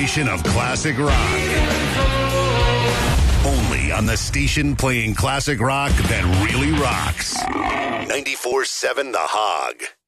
generation of classic rock. Only on the station playing classic rock that really rocks. 94.7 The Hog.